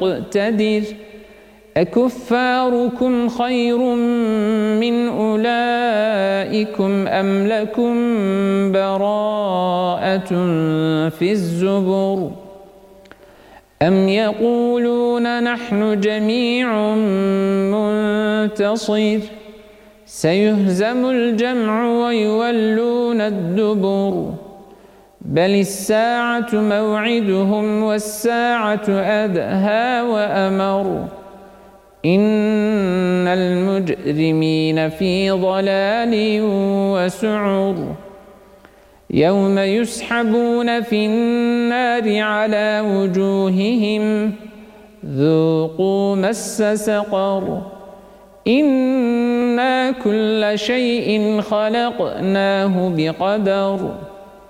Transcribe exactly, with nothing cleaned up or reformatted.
مقتدر أكفاركم خير من أولئكم أم لكم براءة في الزبر أم يقولون نحن جميع منتصر سيهزم الجمع ويولون الدبر بل الساعة موعدهم والساعة أدهى وأمر إن المجرمين في ضلال وسعر يوم يسحبون في النار على وجوههم ذوقوا مس سقر إنا كل شيء خلقناه بقدر